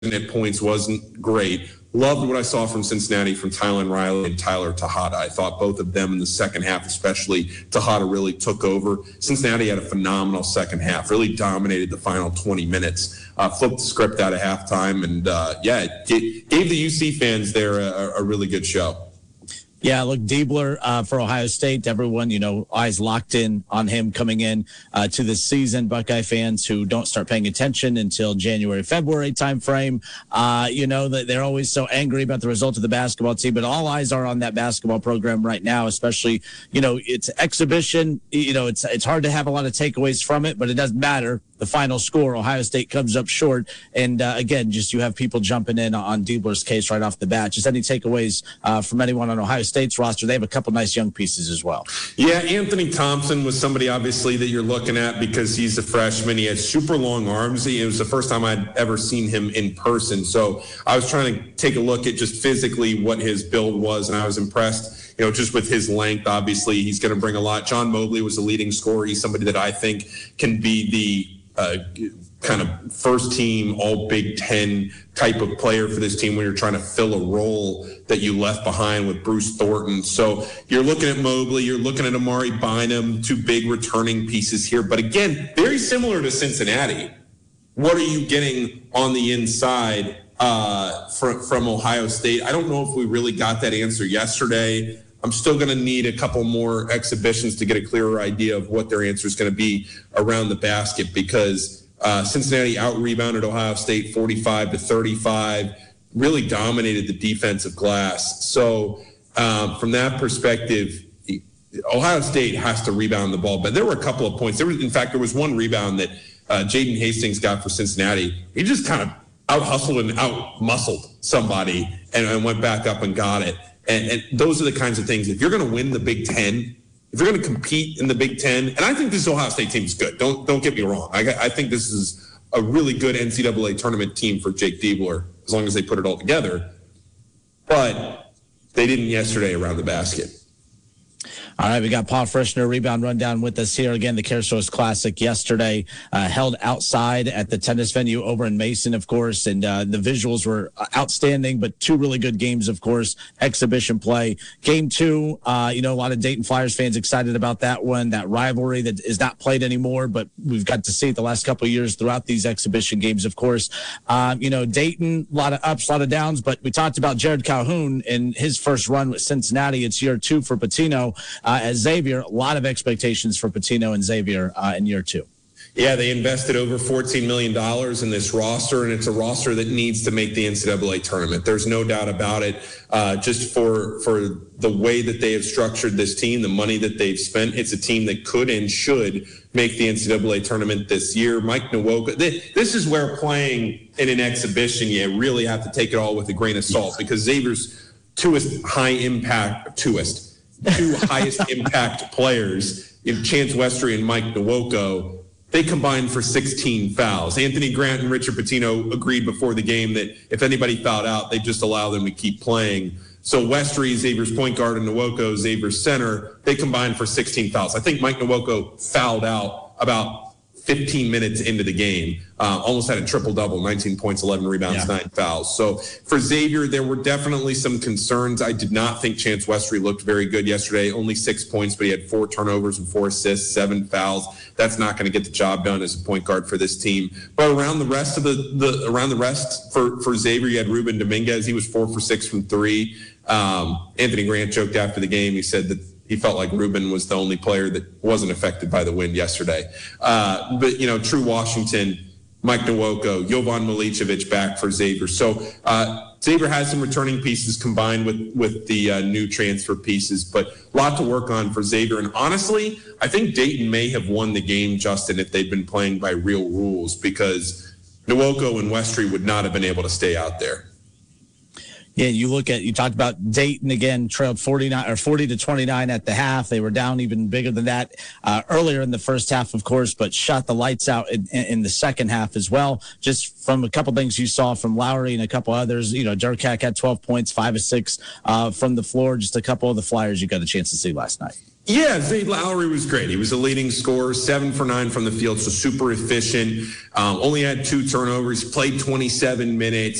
at points wasn't great. Loved what I saw from Cincinnati from Tylan Riley and Tyler Tejada. I thought both of them in the second half, especially Tejada, really took over. Cincinnati had a phenomenal second half, really dominated the final 20 minutes, flipped the script out of halftime, and gave the UC fans there a really good show. Yeah, look, Diebler for Ohio State, everyone, eyes locked in on him coming in to this season. Buckeye fans who don't start paying attention until January, February timeframe, that they're always so angry about the result of the basketball team, but all eyes are on that basketball program right now, especially, it's exhibition. It's hard to have a lot of takeaways from it, but it doesn't matter. The final score, Ohio State comes up short. And again, just you have people jumping in on Diebler's case right off the bat. Just any takeaways from anyone on Ohio State's roster? They have a couple nice young pieces as well. Yeah, Anthony Thompson was somebody obviously that you're looking at because he's a freshman. He has super long arms. It was the first time I'd ever seen him in person. So I was trying to take a look at just physically what his build was, and I was impressed. Just with his length, obviously he's going to bring a lot. John Mobley was the leading scorer. He's somebody that I think can be the kind of first team all Big Ten type of player for this team when you're trying to fill a role that you left behind with Bruce Thornton. So you're looking at Mobley, you're looking at Amari Bynum, two big returning pieces here. But again, very similar to Cincinnati. What are you getting on the inside from Ohio State? I don't know if we really got that answer yesterday. I'm still going to need a couple more exhibitions to get a clearer idea of what their answer is going to be around the basket because Cincinnati out-rebounded Ohio State 45-35, really dominated the defensive glass. So from that perspective, Ohio State has to rebound the ball. But there were a couple of points. There was one rebound that Jaden Hastings got for Cincinnati. He just kind of out-hustled and out-muscled somebody and went back up and got it. And those are the kinds of things. If you're going to win the Big Ten, if you're going to compete in the Big Ten, and I think this Ohio State team is good. Don't get me wrong. I think this is a really good NCAA tournament team for Jake Diebler, as long as they put it all together. But they didn't yesterday around the basket. All right, we got Paul Frischner rebound rundown with us here. Again, the CareSource Classic yesterday held outside at the tennis venue over in Mason, of course, and the visuals were outstanding, but two really good games, of course, exhibition play. Game two, a lot of Dayton Flyers fans excited about that one, that rivalry that is not played anymore, but we've got to see it the last couple of years throughout these exhibition games, of course. Dayton, a lot of ups, a lot of downs, but we talked about Jared Calhoun in his first run with Cincinnati. It's year two for Pitino. As Xavier, a lot of expectations for Pitino and Xavier in year two. Yeah, they invested over $14 million in this roster, and it's a roster that needs to make the NCAA tournament. There's no doubt about it. Just for the way that they have structured this team, the money that they've spent, it's a team that could and should make the NCAA tournament this year. Mike Nwoka, this is where playing in an exhibition, you really have to take it all with a grain of salt because Xavier's two highest impact players in Chance Westry and Mike Nwoka, they combined for 16 fouls. Anthony Grant and Richard Pitino agreed before the game that if anybody fouled out, they just allow them to keep playing. So Westry, Xavier's point guard, and Nwoka, Xavier's center, they combined for 16 fouls. I think Mike Nwoka fouled out about 15 minutes into the game, almost had a triple-double, 19 points, 11 rebounds, 9 fouls. So for Xavier, there were definitely some concerns. I did not think Chance Westry looked very good yesterday. Only 6 points, but he had 4 turnovers and 4 assists, 7 fouls. That's not going to get the job done as a point guard for this team. But around the rest of for Xavier, you had Ruben Dominguez. He was 4 for 6 from 3. Anthony Grant joked after the game. He said that he felt like Ruben was the only player that wasn't affected by the wind yesterday. But, True Washington, Mike Nwoka, Jovan Milicevic back for Xavier. So Xavier has some returning pieces combined with the new transfer pieces, but a lot to work on for Xavier. And honestly, I think Dayton may have won the game, Justin, if they'd been playing by real rules, because Nwoka and Westry would not have been able to stay out there. Yeah, you talked about Dayton again, trailed 40-29 at the half. They were down even bigger than that earlier in the first half, of course, but shot the lights out in the second half as well. Just from a couple things you saw from Lowry and a couple others, Durkak had 12 points, 5 of 6 from the floor. Just a couple of the Flyers you got a chance to see last night. Yeah, Zay Lowry was great. He was a leading scorer, 7 for 9 from the field, so super efficient. Only had 2 turnovers, played 27 minutes.